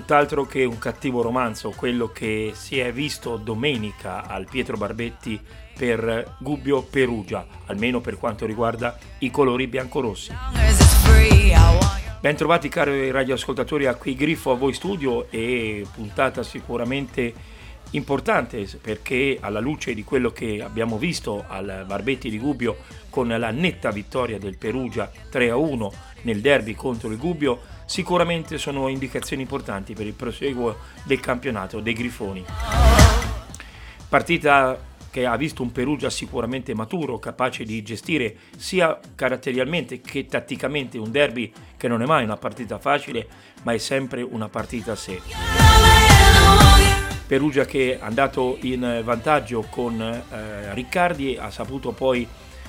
tutt'altro che un cattivo romanzo, quello che si è visto domenica al Pietro Barbetti per Gubbio Perugia, almeno per quanto riguarda i colori biancorossi. Ben trovati cari radioascoltatori a Qui Griffo a voi studio, e puntata sicuramente importante perché alla luce di quello che abbiamo visto al Barbetti di Gubbio con la netta vittoria del Perugia 3-1 nel derby contro il Gubbio, sicuramente sono indicazioni importanti per il proseguo del campionato dei Grifoni. Partita che ha visto un Perugia sicuramente maturo, capace di gestire sia caratterialmente che tatticamente un derby che non è mai una partita facile, ma è sempre una partita a sé. Perugia che è andato in vantaggio con Riccardi, ha saputo poi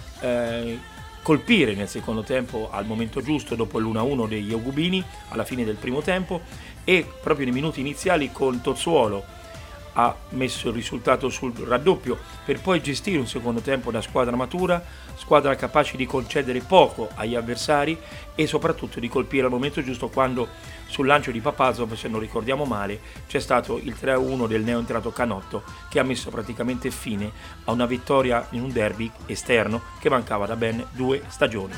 colpire nel secondo tempo al momento giusto dopo l'1-1 degli Eugubini alla fine del primo tempo, e proprio nei minuti iniziali con Tozzuolo ha messo il risultato sul raddoppio per poi gestire un secondo tempo da squadra matura, squadra capace di concedere poco agli avversari e soprattutto di colpire al momento giusto, quando sul lancio di Papazov, se non ricordiamo male, c'è stato il 3-1 del neoentrato Canotto che ha messo praticamente fine a una vittoria in un derby esterno che mancava da ben 2 stagioni.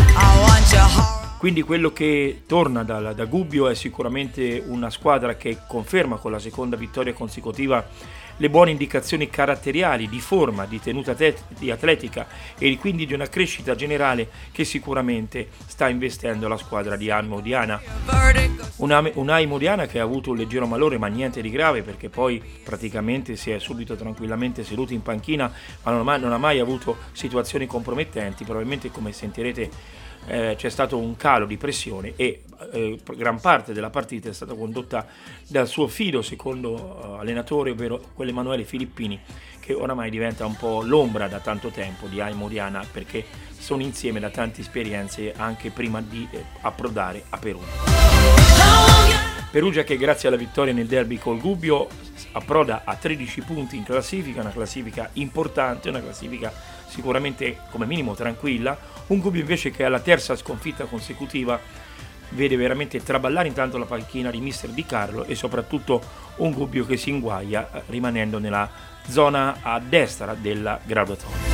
Quindi quello che torna da Gubbio è sicuramente una squadra che conferma con la seconda vittoria consecutiva le buone indicazioni caratteriali, di forma, di tenuta di atletica e quindi di una crescita generale che sicuramente sta investendo la squadra di Unai Modiana. Unai Modiana che ha avuto un leggero malore, ma niente di grave, perché poi praticamente si è subito tranquillamente seduto in panchina, ma non ha mai avuto situazioni compromettenti. Probabilmente, come sentirete, c'è stato un calo di pressione e gran parte della partita è stata condotta dal suo fido secondo allenatore, ovvero quell'Emanuele Filippini, che oramai diventa un po' l'ombra da tanto tempo di Unai Modiana, perché sono insieme da tante esperienze anche prima di approdare a Perugia. Perugia che grazie alla vittoria nel derby col Gubbio approda a 13 punti in classifica, una classifica importante, una classifica sicuramente come minimo tranquilla. Un Gubbio invece che alla terza sconfitta consecutiva vede veramente traballare intanto la panchina di mister Di Carlo, e soprattutto un Gubbio che si inguaia rimanendo nella zona a destra della graduatoria.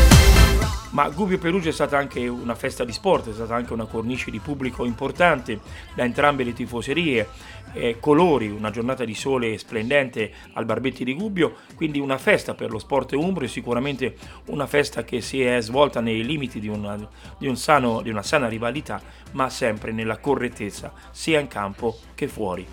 Ma Gubbio Perugia è stata anche una festa di sport, è stata anche una cornice di pubblico importante da entrambe le tifoserie, colori, una giornata di sole splendente al Barbetti di Gubbio, quindi una festa per lo sport umbro, e sicuramente una festa che si è svolta nei limiti di una sana rivalità, ma sempre nella correttezza sia in campo che fuori.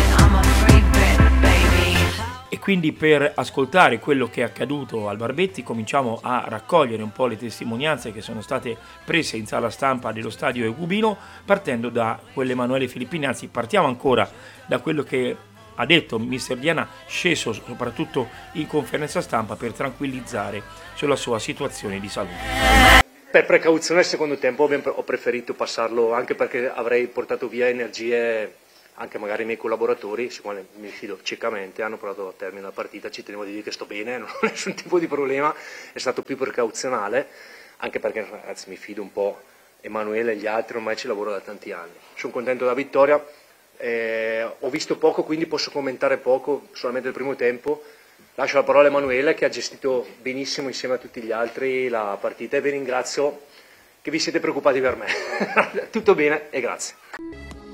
E quindi per ascoltare quello che è accaduto al Barbetti cominciamo a raccogliere un po' le testimonianze che sono state prese in sala stampa dello stadio Eugubino, partendo da quell'Emanuele Filippini. Anzi, partiamo ancora da quello che ha detto mister Diana, sceso soprattutto in conferenza stampa per tranquillizzare sulla sua situazione di salute. Per precauzione al secondo tempo ho preferito passarlo, anche perché avrei portato via energie. Anche magari i miei collaboratori, siccome mi fido ciecamente, hanno portato a termine la partita. Ci tenevo a dire che sto bene, non ho nessun tipo di problema, è stato più precauzionale, anche perché ragazzi mi fido un po', Emanuele e gli altri ormai ci lavoro da tanti anni. Sono contento della vittoria, ho visto poco, quindi posso commentare poco, solamente il primo tempo. Lascio la parola a Emanuele che ha gestito benissimo insieme a tutti gli altri la partita, e vi ringrazio che vi siete preoccupati per me. Tutto bene e grazie.